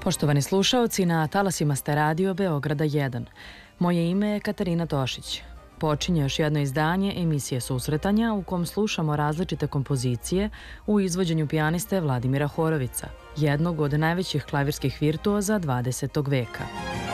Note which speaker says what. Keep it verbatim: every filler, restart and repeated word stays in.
Speaker 1: Poštovani slušaoci, na talasima ste Radio Beograda jedan. Moje ime je Katarina Tošić. Počinje još jedno izdanje emisije Susretanja u kom slušamo različite kompozicije u izvođenju pijaniste Vladimira Horovica, jednog od najvećih klavirskih virtuoza dvadesetog veka.